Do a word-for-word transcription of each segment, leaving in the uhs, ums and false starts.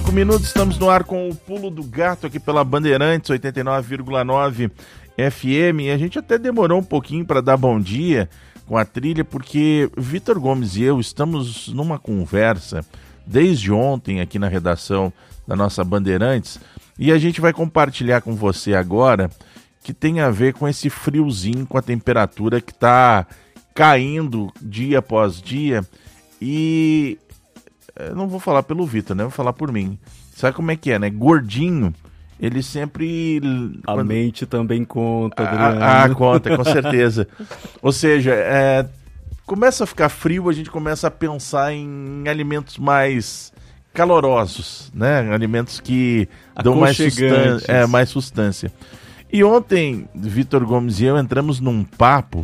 cinco minutos, estamos no ar com o Pulo do Gato aqui pela Bandeirantes oitenta e nove vírgula nove F M. E a gente até demorou um pouquinho para dar bom dia com a trilha, porque Vitor Gomes e eu estamos numa conversa desde ontem aqui na redação da nossa Bandeirantes, e a gente vai compartilhar com você agora que tem a ver com esse friozinho, com a temperatura que está caindo dia após dia. E eu não vou falar pelo Vitor, né? Vou falar por mim. Sabe como é que é, né? Gordinho, ele sempre... A quando... mente também conta, Adriano. Ah, ah, conta, com certeza. Ou seja, é... começa a ficar frio, a gente começa a pensar em alimentos mais calorosos, né? Alimentos que dão mais substância, é, mais substância. E ontem, Vitor Gomes e eu entramos num papo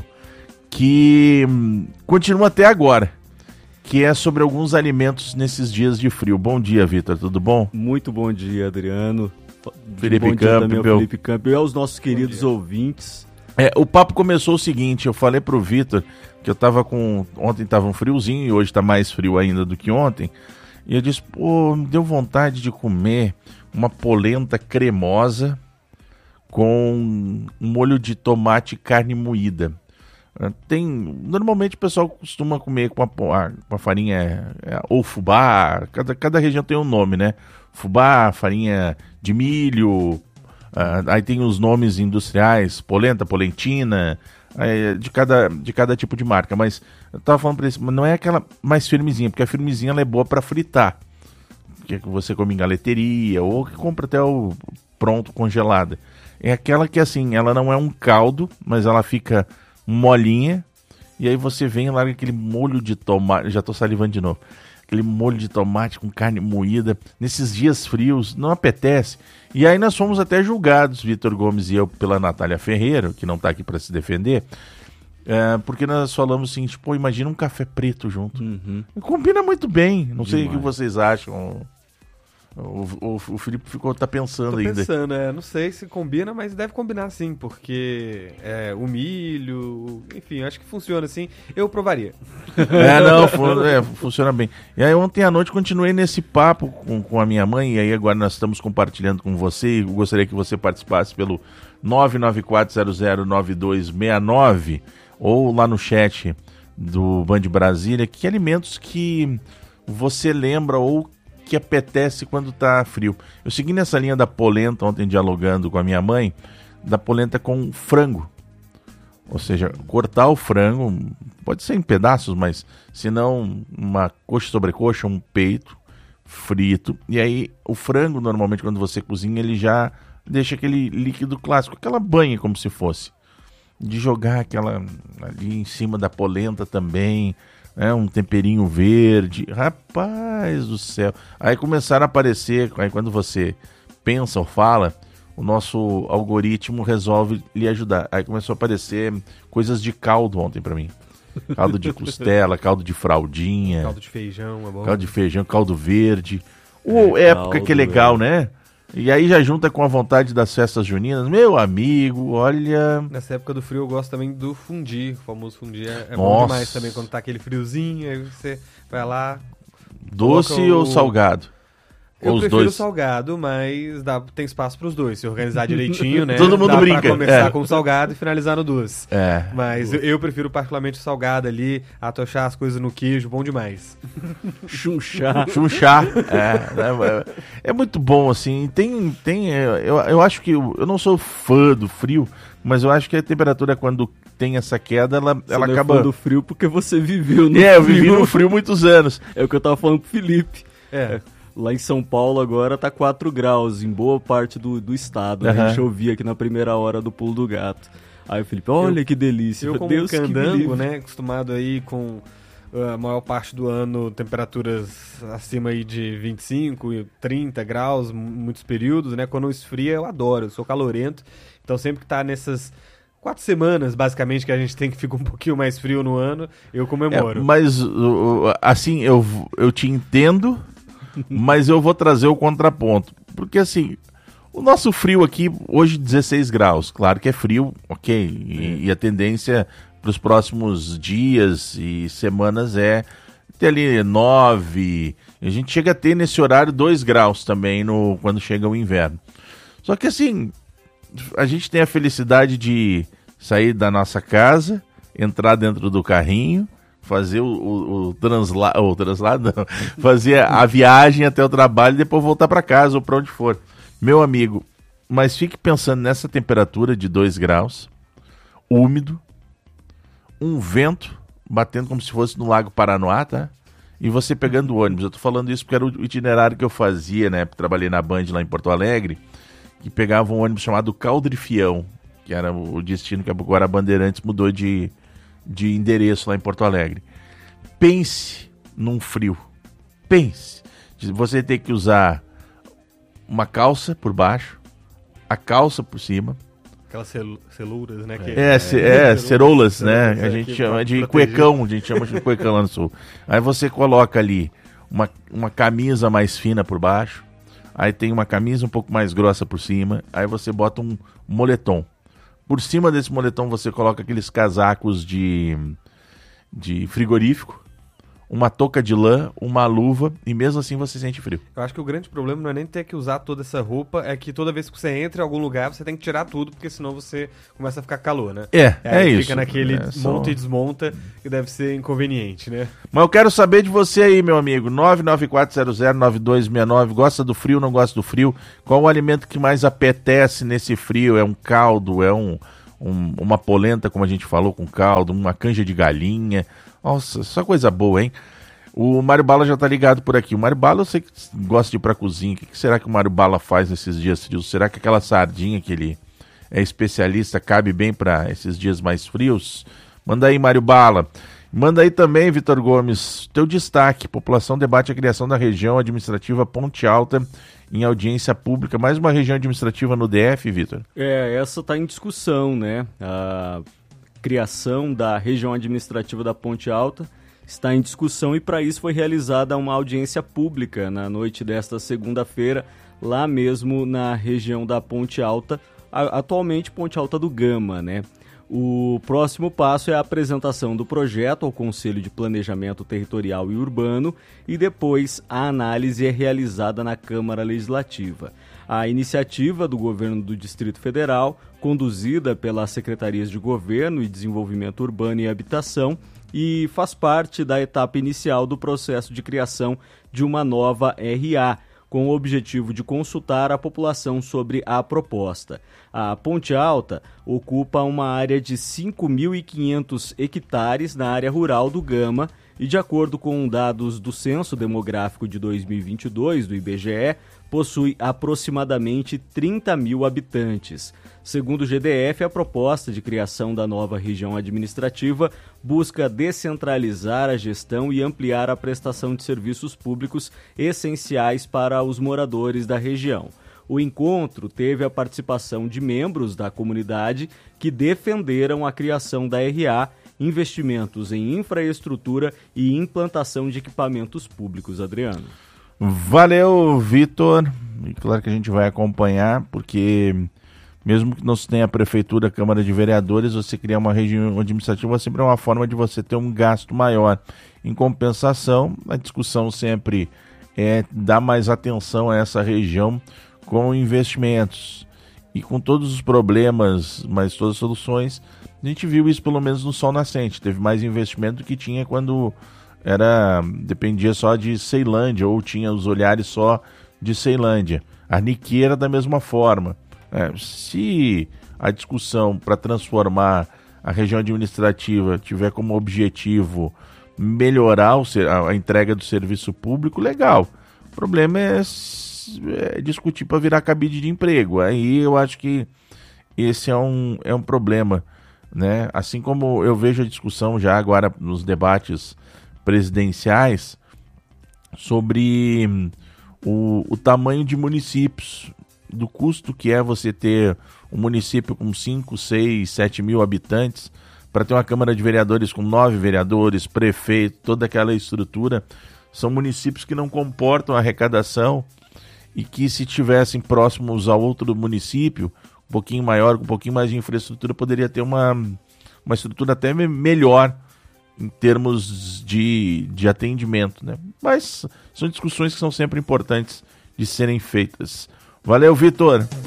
que hum, continua até agora, que é sobre alguns alimentos nesses dias de frio. Bom dia, Vitor, tudo bom? Muito bom dia, Adriano. Felipe bom Campbell. Dia também ao Felipe Campbell e aos nossos queridos ouvintes. É, o papo começou o seguinte, eu falei pro Vitor que eu tava com... Ontem tava um friozinho e hoje tá mais frio ainda do que ontem. E eu disse, pô, me deu vontade de comer uma polenta cremosa com um molho de tomate e carne moída. Tem, normalmente o pessoal costuma comer com a, com a farinha é, ou fubá, cada, cada região tem um nome, né? Fubá, farinha de milho, uh, aí tem os nomes industriais, polenta, polentina, uh, de, cada, de cada tipo de marca. Mas eu tava falando pra eles, não é aquela mais firmezinha, porque a firmezinha ela é boa para fritar, que você come em galeteria ou que compra até o pronto congelada. É aquela que assim, ela não é um caldo, mas ela fica molinha, e aí você vem e larga aquele molho de tomate, já tô salivando de novo, aquele molho de tomate com carne moída, nesses dias frios, não apetece. E aí nós fomos até julgados, Vitor Gomes e eu, pela Natália Ferreira, que não tá aqui para se defender, é, porque nós falamos assim, tipo, pô, imagina um café preto junto. Uhum. Combina muito bem, não Demais. sei o que vocês acham. O, o, o Felipe ficou, tá pensando Tô ainda. pensando, é, não sei se combina, mas deve combinar sim, porque é, o milho, enfim, acho que funciona assim, eu provaria. É, não, fu- é, funciona bem. E aí ontem à noite continuei nesse papo com, com a minha mãe, e aí agora nós estamos compartilhando com você, e eu gostaria que você participasse pelo nove nove quatro zero zero nove dois seis nove, ou lá no chat do Band Brasília, que alimentos que você lembra ou que apetece quando tá frio. Eu segui nessa linha da polenta ontem, dialogando com a minha mãe, da polenta com frango. Ou seja, cortar o frango, pode ser em pedaços, mas se não uma coxa sobre coxa, um peito frito. E aí o frango, normalmente quando você cozinha, ele já deixa aquele líquido clássico, aquela banha como se fosse. De jogar aquela ali em cima da polenta também, é, um temperinho verde, rapaz do céu. Aí começaram a aparecer, aí quando você pensa ou fala, o nosso algoritmo resolve lhe ajudar. Aí começou a aparecer coisas de caldo ontem pra mim. Caldo de costela, caldo de fraldinha. Caldo de feijão, é bom. Caldo de feijão, caldo verde. Ô, é, época que é legal, é. né? E aí já junta com a vontade das festas juninas. Meu amigo, olha... Nessa época do frio eu gosto também do fundi. O famoso fundi é, é Nossa. bom demais também. Quando tá aquele friozinho, aí você vai lá... Doce o... ou salgado? Eu ou prefiro os dois? salgado, mas dá, tem espaço pros dois. Se organizar direitinho, né? Todo mundo dá brinca. Pra começar é. com o salgado e finalizar no doce. É. Mas eu, eu prefiro particularmente o salgado ali, atochar as coisas no queijo, bom demais. Chunchar. Chunchar. É, é, é muito bom, assim. Tem, tem, eu, eu acho que eu, eu não sou fã do frio, mas eu acho que a temperatura, quando tem essa queda, ela, Você ela não acaba... é fã do frio porque você viveu no é, frio. eu vivi no frio muitos anos. É o que eu tava falando pro Felipe. É. Lá em São Paulo agora tá quatro graus em boa parte do, do estado. Uhum. A gente ouvia aqui na primeira hora do Pulo do Gato. Aí o Felipe, olha eu, que delícia. Eu Meu como Deus, candango, que né, acostumado aí com a maior parte do ano temperaturas acima aí de vinte e cinco, trinta graus, muitos períodos, né? Quando esfria eu adoro, eu sou calorento. Então sempre que tá nessas quatro semanas, basicamente, que a gente tem que ficar um pouquinho mais frio no ano, eu comemoro. É, mas, assim, eu, eu te entendo, mas eu vou trazer o contraponto. Porque, assim, o nosso frio aqui, hoje dezesseis graus, claro que é frio, ok, e, e a tendência para os próximos dias e semanas é ter ali nove, a gente chega a ter nesse horário dois graus também no, quando chega o inverno. Só que assim, a gente tem a felicidade de sair da nossa casa, entrar dentro do carrinho, fazer o, o, o translado, o translado não, fazer a viagem até o trabalho e depois voltar para casa ou para onde for. Meu amigo, mas fique pensando nessa temperatura de dois graus, úmido, um vento batendo como se fosse no Lago Paranoá, tá? E você pegando o ônibus. Eu tô falando isso porque era o itinerário que eu fazia, né? Trabalhei na Band lá em Porto Alegre, que pegava um ônibus chamado Caldrifião, que era o destino que agora a Bandeirantes mudou de, de endereço lá em Porto Alegre. Pense num frio. Pense. Você tem que usar uma calça por baixo, a calça por cima. Aquelas cel celouras, né? Que é, é, é, é ceroulas, né? A gente chama de cuecão, a gente chama de cuecão lá no sul. Aí você coloca ali uma, uma camisa mais fina por baixo, aí tem uma camisa um pouco mais grossa por cima, aí você bota um moletom. Por cima desse moletom você coloca aqueles casacos de, de frigorífico, uma touca de lã, uma luva, e mesmo assim você sente frio. Eu acho que o grande problema não é nem ter que usar toda essa roupa, é que toda vez que você entra em algum lugar, você tem que tirar tudo, porque senão você começa a ficar calor, né? É, é Aí isso. Fica naquele é, monta só... e desmonta, que deve ser inconveniente, né? Mas eu quero saber de você aí, meu amigo. nove nove quatro zero zero nove dois seis nove. Gosta do frio, não gosta do frio? Qual o alimento que mais apetece nesse frio? É um caldo, é um, um, uma polenta, como a gente falou, com caldo, uma canja de galinha? Nossa, só coisa boa, hein? O Mário Bala já tá ligado por aqui. O Mário Bala, eu sei que gosta de ir pra cozinha. O que, que será que o Mário Bala faz nesses dias frios? Será que aquela sardinha que ele é especialista cabe bem para esses dias mais frios? Manda aí, Mário Bala. Manda aí também, Vitor Gomes, teu destaque. População debate a criação da região administrativa Ponte Alta em audiência pública. Mais uma região administrativa no D F, Vitor? É, essa tá em discussão, né? A criação da região administrativa da Ponte Alta está em discussão e para isso foi realizada uma audiência pública na noite desta segunda-feira, lá mesmo na região da Ponte Alta, atualmente Ponte Alta do Gama, né? O próximo passo é a apresentação do projeto ao Conselho de Planejamento Territorial e Urbano e depois a análise é realizada na Câmara Legislativa. A iniciativa do governo do Distrito Federal, conduzida pelas Secretarias de Governo e Desenvolvimento Urbano e Habitação, e faz parte da etapa inicial do processo de criação de uma nova R A, com o objetivo de consultar a população sobre a proposta. A Ponte Alta ocupa uma área de cinco mil e quinhentos hectares na área rural do Gama e, de acordo com dados do Censo Demográfico de dois mil e vinte e dois, do I B G E, possui aproximadamente trinta mil habitantes. Segundo o G D F, a proposta de criação da nova região administrativa busca descentralizar a gestão e ampliar a prestação de serviços públicos essenciais para os moradores da região. O encontro teve a participação de membros da comunidade que defenderam a criação da R A, investimentos em infraestrutura e implantação de equipamentos públicos. Adriano. Valeu, Vitor. E claro que a gente vai acompanhar, porque mesmo que não se tenha a prefeitura, a Câmara de Vereadores, você criar uma região administrativa sempre é uma forma de você ter um gasto maior. Em compensação, a discussão sempre é dar mais atenção a essa região com investimentos. E com todos os problemas, mas todas as soluções, a gente viu isso pelo menos no Sol Nascente. Teve mais investimento do que tinha quando era, dependia só de Ceilândia, ou tinha os olhares só de Ceilândia. A Niqueira da mesma forma. É, se a discussão para transformar a região administrativa tiver como objetivo melhorar o, a, a entrega do serviço público, legal. O problema é, é discutir para virar cabide de emprego. Aí eu acho que esse é um, é um problema, né? Assim como eu vejo a discussão já agora nos debates presidenciais sobre o, o tamanho de municípios, do custo que é você ter um município com cinco, seis, sete mil habitantes para ter uma Câmara de Vereadores com nove vereadores, prefeito, toda aquela estrutura. São municípios que não comportam arrecadação e que, se tivessem próximos a outro município, um pouquinho maior, com um pouquinho mais de infraestrutura, poderia ter uma, uma estrutura até melhor em termos de, de atendimento, né? Mas são discussões que são sempre importantes de serem feitas. Valeu, Vitor!